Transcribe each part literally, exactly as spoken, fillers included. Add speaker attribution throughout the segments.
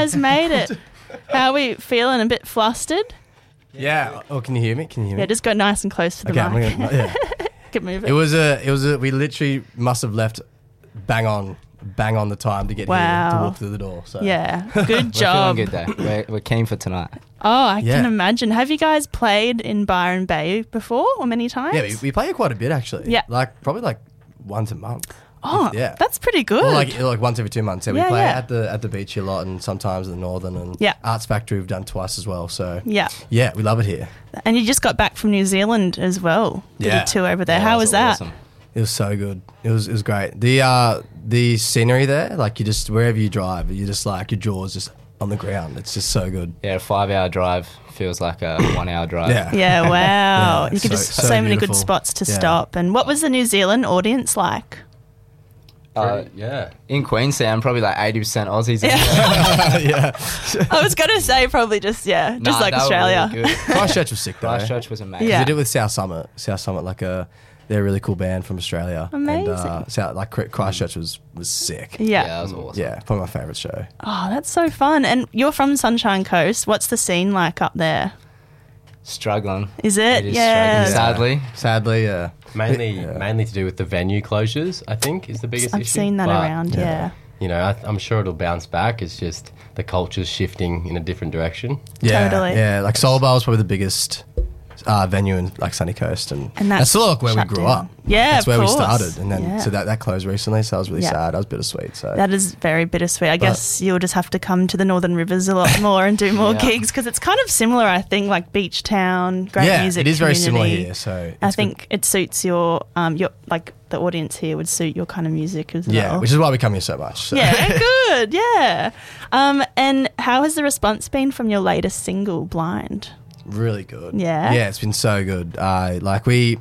Speaker 1: guys made it. How are we feeling? A bit flustered?
Speaker 2: Yeah. Oh, can you hear me? Can you hear me?
Speaker 1: Yeah, just go nice and close to the
Speaker 2: okay,
Speaker 1: mic.
Speaker 2: I'm gonna, yeah.
Speaker 1: Get moving.
Speaker 2: It was a. It was a. We literally must have left bang on, bang on the time to get here
Speaker 1: Wow.
Speaker 2: to walk through the door. So
Speaker 1: Yeah, good
Speaker 3: We're feeling
Speaker 1: job.
Speaker 3: good though. We're, we're keen for tonight.
Speaker 1: Oh, I
Speaker 2: Yeah.
Speaker 1: can imagine. Have you guys played in Byron Bay before or many times?
Speaker 2: Yeah, we, we play it quite a bit actually.
Speaker 1: Yeah.
Speaker 2: Like probably like once a month.
Speaker 1: Oh,
Speaker 2: yeah.
Speaker 1: that's pretty good.
Speaker 2: Or like like once every two months. Yeah, we
Speaker 1: Yeah,
Speaker 2: play
Speaker 1: yeah.
Speaker 2: at the at the beach a lot, and sometimes the Northern and
Speaker 1: Yeah.
Speaker 2: Arts Factory we've done twice as well. So
Speaker 1: yeah.
Speaker 2: yeah, we love it here.
Speaker 1: And you just got back from New Zealand as well. Did
Speaker 2: Yeah.
Speaker 1: a tour over there.
Speaker 3: Yeah,
Speaker 1: How was that?
Speaker 3: awesome.
Speaker 2: It was so good. It was it was great. The uh the scenery there, like you just wherever you drive, you just like your jaw's just on the ground. It's just so good.
Speaker 3: Yeah, a five-hour drive feels like a one-hour drive.
Speaker 2: Yeah.
Speaker 1: Yeah, wow.
Speaker 2: Yeah,
Speaker 1: you could
Speaker 2: so-
Speaker 1: just
Speaker 2: so
Speaker 1: so, many good
Speaker 2: beautiful.
Speaker 1: spots to
Speaker 2: Yeah.
Speaker 1: stop. And what was the New Zealand audience like?
Speaker 3: Uh,
Speaker 4: yeah.
Speaker 3: in Queensland, probably like eighty percent Aussies. Yeah.
Speaker 2: yeah.
Speaker 1: I was gonna say probably just yeah, just like Australia.
Speaker 3: Really good.
Speaker 2: Christchurch was sick though.
Speaker 3: Christchurch was amazing.
Speaker 1: Yeah.
Speaker 2: We did it with South Summit. South Summit, like a they're a really cool band from Australia.
Speaker 1: Amazing.
Speaker 2: And, uh, South, like Cri- Christchurch was was sick.
Speaker 1: Yeah.
Speaker 3: Yeah, that was awesome.
Speaker 2: Yeah, probably my favourite show.
Speaker 1: Oh, that's so fun. And you're from Sunshine Coast. What's the scene like up there?
Speaker 3: Struggling.
Speaker 1: Is it?
Speaker 3: It is
Speaker 1: yeah.
Speaker 3: struggling. Sadly.
Speaker 2: Sadly, yeah.
Speaker 4: Mainly,
Speaker 2: Yeah.
Speaker 4: mainly to do with the venue closures. I think is the biggest
Speaker 1: I've
Speaker 4: issue.
Speaker 1: seen that
Speaker 4: But,
Speaker 1: around, yeah.
Speaker 2: yeah.
Speaker 4: You know, I, I'm sure it'll bounce back. It's just the culture's shifting in a different direction.
Speaker 2: Yeah,
Speaker 1: Totally.
Speaker 2: yeah. Like Soul Bar was probably the biggest uh, venue in like Sunny Coast, and,
Speaker 1: And
Speaker 2: that's
Speaker 1: that's
Speaker 2: still like where we
Speaker 1: shut
Speaker 2: grew
Speaker 1: down.
Speaker 2: up.
Speaker 1: Yeah,
Speaker 2: that's
Speaker 1: of
Speaker 2: where
Speaker 1: course.
Speaker 2: we started, and then
Speaker 1: Yeah.
Speaker 2: so that that closed recently. So I was really
Speaker 1: Yeah.
Speaker 2: sad. I was bittersweet. So
Speaker 1: That is very bittersweet. I guess you'll just have to come to the Northern Rivers a lot more and do more
Speaker 3: Yeah.
Speaker 1: gigs because it's kind of similar, I think, like Beach Town, great
Speaker 2: yeah,
Speaker 1: music
Speaker 2: it is very similar
Speaker 1: community.
Speaker 2: here. So
Speaker 1: I
Speaker 2: it's
Speaker 1: think
Speaker 2: good.
Speaker 1: it suits your, um, your like the audience here would suit your kind of music as
Speaker 2: yeah,
Speaker 1: well.
Speaker 2: which is why we come here so much. So.
Speaker 1: Yeah, good. Yeah. Um, and how has the response been from your latest single, Blind?
Speaker 2: Really good.
Speaker 1: Yeah?
Speaker 2: Yeah, it's been so good. Uh, like we,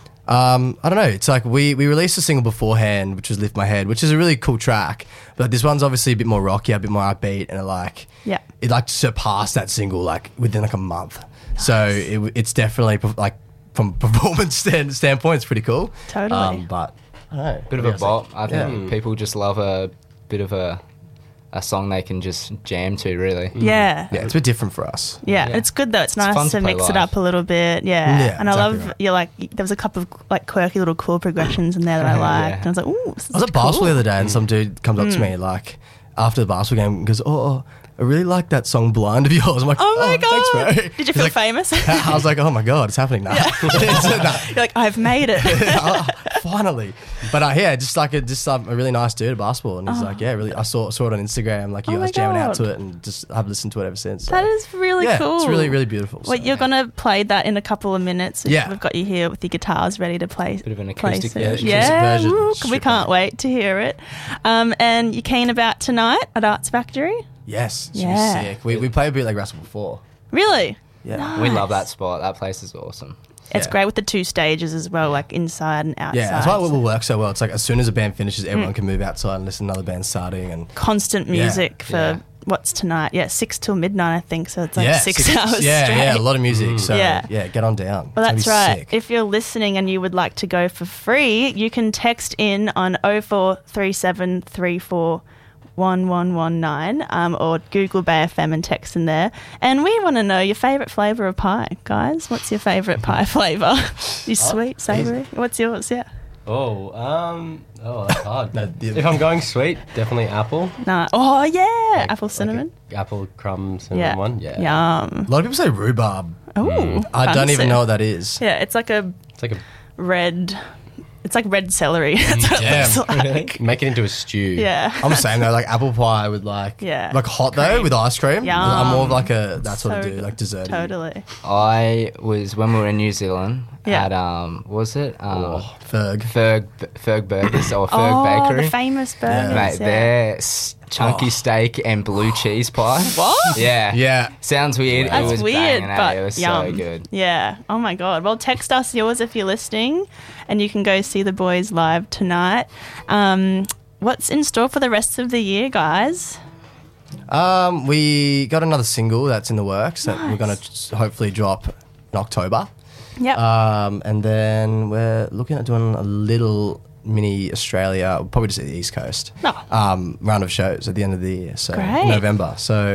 Speaker 2: um, I don't know. It's like we we released a single beforehand, which was Lift My Head, which is a really cool track. But this one's obviously a bit more rocky, a bit more upbeat, and it like
Speaker 1: Yeah.
Speaker 2: it like surpassed that single like within like a month. So it, it's definitely perf- like from performance stand, standpoint, it's pretty cool.
Speaker 1: Totally.
Speaker 2: Um, but I don't know.
Speaker 3: Bit of
Speaker 2: What
Speaker 3: a
Speaker 2: do you guys
Speaker 3: bop. I think
Speaker 2: Yeah.
Speaker 3: people just love a bit of a a song they can just jam to, really.
Speaker 1: Yeah.
Speaker 2: think? Yeah, it's a bit different for us.
Speaker 1: Yeah,
Speaker 3: Yeah.
Speaker 1: it's good though. It's,
Speaker 3: It's fun
Speaker 1: nice
Speaker 3: to
Speaker 1: to
Speaker 3: play
Speaker 1: mix it
Speaker 3: live.
Speaker 1: up a little bit. Yeah,
Speaker 2: Yeah,
Speaker 1: and I
Speaker 2: exactly
Speaker 1: love
Speaker 2: right.
Speaker 1: you're like there was a couple of like quirky little chord progressions in there that I liked,
Speaker 3: Yeah.
Speaker 1: and I was like, ooh, this is
Speaker 2: I was at
Speaker 1: cool.
Speaker 2: basketball the other day, and some dude comes up to
Speaker 1: Mm.
Speaker 2: me like after the basketball game and goes, "Oh, I really like that song Blind of yours." I'm like,
Speaker 1: Oh my god!
Speaker 2: thanks, bro."
Speaker 1: Did you
Speaker 2: He's
Speaker 1: feel
Speaker 2: like,
Speaker 1: famous?
Speaker 2: I was like, "Oh my god, it's happening now!" It's- nah.
Speaker 1: You're like, I've made it.
Speaker 2: Oh, finally. But uh, yeah, just like a just um, a really nice dude at basketball, and he's like, "Yeah, really." I saw saw it on Instagram, like you
Speaker 1: Oh my
Speaker 2: guys jamming out
Speaker 1: God.
Speaker 2: to it, and just I've listened to it ever since. So.
Speaker 1: That is really
Speaker 2: yeah,
Speaker 1: cool.
Speaker 2: it's really really beautiful.
Speaker 1: Well,
Speaker 2: so.
Speaker 1: you're gonna play that in a couple of minutes.
Speaker 2: Yeah.
Speaker 1: We've got you here with your guitars ready to play.
Speaker 3: Bit of an
Speaker 1: play
Speaker 3: acoustic
Speaker 1: soon.
Speaker 3: version.
Speaker 2: Yeah, acoustic
Speaker 1: Yeah,
Speaker 2: version.
Speaker 1: woo, we
Speaker 2: Strip
Speaker 1: can't
Speaker 2: it.
Speaker 1: wait to hear it. Um, and you're keen about tonight at Arts Factory?
Speaker 2: Yes, it's
Speaker 1: Yeah.
Speaker 2: sick. We we played a bit like Russell before.
Speaker 1: Really?
Speaker 2: Yeah.
Speaker 1: Nice.
Speaker 3: We love that spot. That place is awesome.
Speaker 1: It's
Speaker 2: Yeah.
Speaker 1: great with the two stages as well, like inside and outside.
Speaker 2: Yeah, that's why it will work so well. It's like as soon as a band finishes,
Speaker 1: Mm.
Speaker 2: everyone can move outside and listen to another band starting. And
Speaker 1: Constant
Speaker 2: Yeah,
Speaker 1: music for
Speaker 3: yeah.
Speaker 1: what's tonight? Yeah, six till midnight, I think. So it's like
Speaker 2: yeah,
Speaker 1: six, hours
Speaker 2: Yeah,
Speaker 1: straight.
Speaker 2: yeah, a lot of music. So
Speaker 1: Yeah.
Speaker 2: yeah. get on down.
Speaker 1: Well,
Speaker 2: It's
Speaker 1: that's
Speaker 2: gonna be
Speaker 1: right.
Speaker 2: sick.
Speaker 1: If you're listening and you would like to go for free, you can text in on oh four three seven three four one one one nine um, or Google Bay F M and text in there. And we want to know your favourite flavour of pie, guys. What's your favourite pie flavour? You sweet, savoury? What's yours? Yeah.
Speaker 4: Oh, um, oh, that's hard.
Speaker 2: No, the-
Speaker 4: if I'm going sweet, definitely apple.
Speaker 1: Nah. Oh, yeah.
Speaker 4: Like-
Speaker 1: Apple cinnamon.
Speaker 4: Like a apple crumb cinnamon
Speaker 1: yeah.
Speaker 4: one. Yeah.
Speaker 1: Yum.
Speaker 2: A lot of people say rhubarb.
Speaker 1: Oh,
Speaker 2: I don't even know what that is.
Speaker 1: Yeah, it's like a
Speaker 4: It's like a
Speaker 1: red. It's like red celery. That's what it
Speaker 2: Damn.
Speaker 1: looks like.
Speaker 4: make it into a stew.
Speaker 1: Yeah.
Speaker 2: I'm the same though, like apple pie with like
Speaker 1: Yeah.
Speaker 2: like hot though
Speaker 1: Cream.
Speaker 2: with ice cream.
Speaker 1: Yum.
Speaker 2: I'm more of like a that sort
Speaker 1: So
Speaker 2: of dude, like dessert.
Speaker 1: Totally.
Speaker 3: I was when we were in New Zealand
Speaker 1: Yeah.
Speaker 3: at um, what was it um,
Speaker 2: Oh, Ferg.
Speaker 3: Ferg Ferg Burgers or Ferg
Speaker 1: oh,
Speaker 3: Bakery?
Speaker 1: the famous burgers.
Speaker 3: Mate,
Speaker 1: yeah.
Speaker 3: their s- chunky
Speaker 2: Oh.
Speaker 3: steak and blue cheese pie.
Speaker 1: What?
Speaker 3: Yeah.
Speaker 2: Yeah.
Speaker 3: Sounds weird.
Speaker 1: That's
Speaker 3: it was
Speaker 1: weird,
Speaker 3: banging, eh?
Speaker 1: but
Speaker 3: It was
Speaker 1: yum.
Speaker 3: so good.
Speaker 1: Yeah. Oh my god. Well, text us yours if you're listening, and you can go see the boys live tonight. Um, what's in store for the rest of the year, guys?
Speaker 2: Um, we got another single that's in the works that we're
Speaker 1: Nice.
Speaker 2: gonna t- hopefully drop in October.
Speaker 1: Yep.
Speaker 2: Um, and then we're looking at doing a little mini Australia, probably just at the East Coast.
Speaker 1: Oh.
Speaker 2: Um, round of shows at the end of the year, so
Speaker 1: Great.
Speaker 2: November. So